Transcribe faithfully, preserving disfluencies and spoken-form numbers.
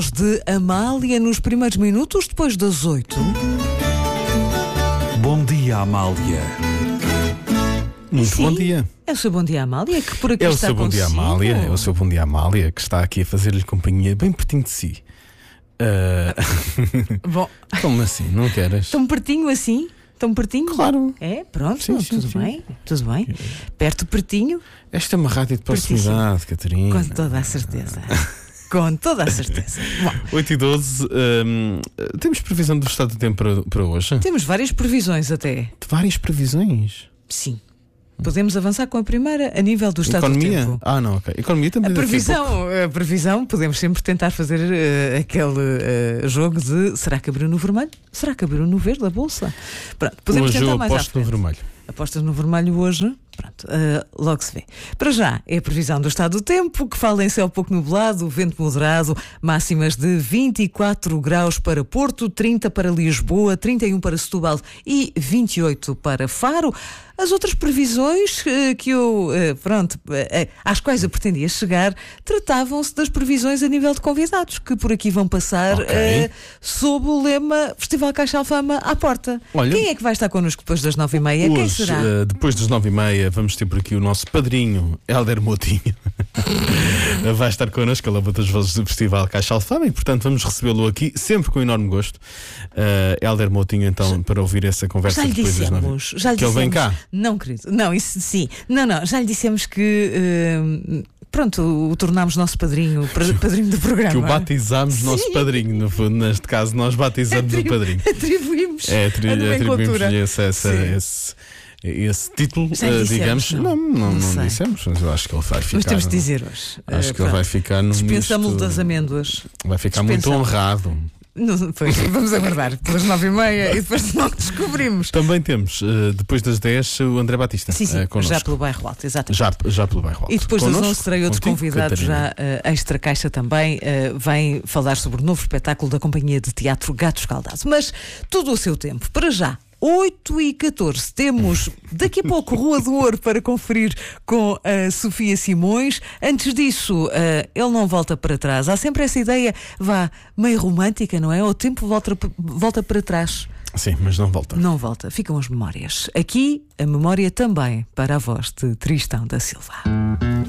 De Amália nos primeiros minutos depois das oito. Bom dia, Amália. Muito Sim, bom dia. É o seu bom dia, Amália, que por aqui É o está seu bom dia, consigo. Amália. É o seu bom dia, Amália, que está aqui a fazer-lhe companhia bem pertinho de si. Uh... Bom, Como assim? Não queres? tão pertinho assim? Tão pertinho? Claro. É, pronto, Sim, não, sim, tudo sim. bem, tudo bem. Perto, pertinho, Esta é uma rádio de proximidade, Catarina. com toda a certeza. Com toda a certeza. Bom, oito e doze, hum, temos previsão do estado do tempo para, para hoje? temos várias previsões até. De várias previsões. Sim. Podemos avançar com a primeira a nível do estado Economia? do tempo. Ah, não, ok. Economia também A daqui a pouco. previsão, a previsão, podemos sempre tentar fazer uh, aquele uh, jogo de será que abriu no vermelho? Será que abriu no verde a bolsa? Pronto, podemos Hoje tentar eu mais à aposto no frente. vermelho. Apostas no vermelho hoje? Pronto, uh, logo se vê. Para já, é a previsão do estado do tempo, que fala em céu pouco nublado, vento moderado, máximas de vinte e quatro graus para Porto, trinta para Lisboa, trinta e um para Setúbal e vinte e oito para Faro. As outras previsões uh, que eu, uh, pronto, uh, às quais eu pretendia chegar, tratavam-se das previsões a nível de convidados, que por aqui vão passar Ok. uh, sob o lema Festival Caixa Alfama à porta. Olha, Quem é que vai estar connosco depois das nove e meia? Quem Hoje, será? uh, depois das nove e meia, vamos ter por aqui o nosso padrinho, Hélder Motinho. Vai estar connosco, ele é uma das vozes do Festival Caixa Alfama e, portanto, vamos recebê-lo aqui, sempre com enorme gosto. Uh, Hélder Motinho, então, para ouvir essa conversa Já lhe depois das nove. dissemos, já lhe Que ele vem dissemos. cá. Não, querido, não, isso sim. Não, não, já lhe dissemos que uh, pronto, o tornámos nosso padrinho, pra- padrinho do programa. Que o batizámos nosso Sim. padrinho, no fundo, neste caso, nós batizamos o padrinho. Atribuímos É, atri- a nomenclatura. atribuímos-lhe esse, essa- Sim. esse, esse título, Já lhe uh, dissemos, digamos. não? Não, não, Não não, sei. dissemos, mas eu acho que ele vai ficar. Mas temos de no- dizer hoje. Acho Uh, que ele vai ficar no Dispensamos-lhe misto- das amêndoas. Vai ficar muito Dispensamos. honrado. Não, pois, vamos aguardar pelas nove e meia e depois logo descobrimos. Também temos, uh, depois das dez, o André Batista. Sim, sim, uh, connosco. já pelo bairro alto, exatamente. Já, já pelo bairro alto. E depois das Connosco, onze terei outros contigo, convidados Catarina. já, uh, extra caixa também, uh, vem falar sobre o novo espetáculo da Companhia de Teatro Gato Escaldado. Mas tudo o seu tempo. Para já, oito e catorze, temos daqui a pouco Rua do Ouro para conferir com a Sofia Simões. Antes disso, uh, ele não volta para trás. Há sempre essa ideia, vá, meio romântica, não é? O tempo volta, volta para trás. Sim, mas não volta. Não volta, ficam as memórias. Aqui, a memória também para a voz de Tristão da Silva.